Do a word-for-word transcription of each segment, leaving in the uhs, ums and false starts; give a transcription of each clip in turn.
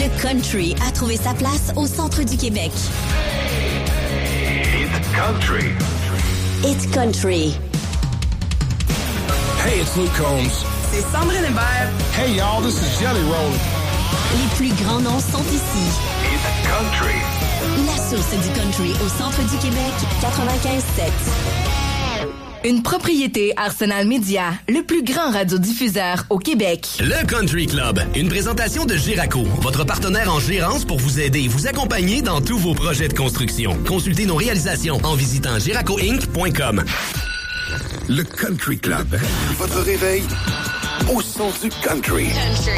Le country a trouvé sa place au centre du Québec. It's country. It's country. Hey, it's Luke Combs. C'est Sandrine Hébert. Hey, y'all, this is Jelly Roll. Les plus grands noms sont ici. It's country. La source du country au centre du Québec, quatre-vingt-quinze sept. Une propriété Arsenal Media, le plus grand radiodiffuseur au Québec. Le Country Club, une présentation de Giraco, votre partenaire en gérance pour vous aider et vous accompagner dans tous vos projets de construction. Consultez nos réalisations en visitant giraco inc point com. Le Country Club, votre réveil au son du country. Country.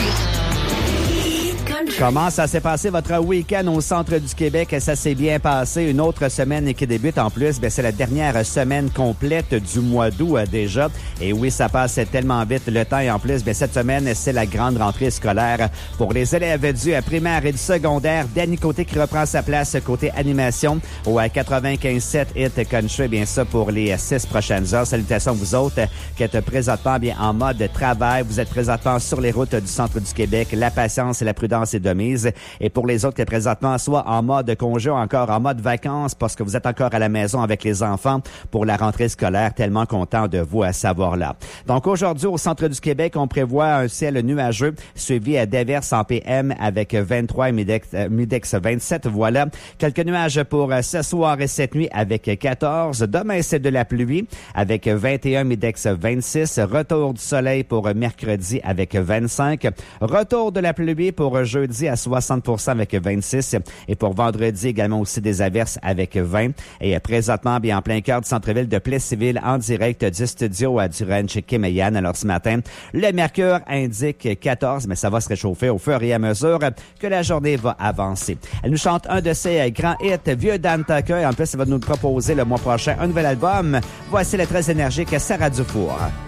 Comment ça s'est passé votre week-end au centre du Québec? Ça s'est bien passé. Une autre semaine qui débute en plus. Bien, c'est la dernière semaine complète du mois d'août déjà. Et oui, ça passe tellement vite le temps. Et en plus, bien, cette semaine, c'est la grande rentrée scolaire pour les élèves du primaire et du secondaire. Danny Côté qui reprend sa place côté animation au quatre-vingt-quinze sept Hit Country. Bien ça pour les six prochaines heures. Salutations à vous autres qui êtes présentement bien en mode travail. Vous êtes présentement sur les routes du centre du Québec. La patience et la prudence est de mise. Et pour les autres qui présentement soit en mode congé ou encore en mode vacances parce que vous êtes encore à la maison avec les enfants pour la rentrée scolaire, tellement content de vous à savoir là. Donc aujourd'hui au centre du Québec, on prévoit un ciel nuageux suivi d'averses en P M avec vingt-trois Midex, Midex vingt-sept. Voilà. Quelques nuages pour ce soir et cette nuit avec quatorze. Demain, c'est de la pluie avec vingt et un Midex vingt-six. Retour du soleil pour mercredi avec vingt-cinq. Retour de la pluie pour jeudi à soixante pour cent avec vingt-six. Et pour vendredi, également aussi des averses avec vingt. Et présentement, bien en plein cœur du centre-ville de Plessisville, en direct du studio à du ranch Kemeyan. Alors ce matin, le mercure indique quatorze, mais ça va se réchauffer au fur et à mesure que la journée va avancer. Elle nous chante un de ses grands hits, Vieux Dan Tucker. En plus, elle va nous proposer le mois prochain un nouvel album. Voici la très énergique Sarah Dufour.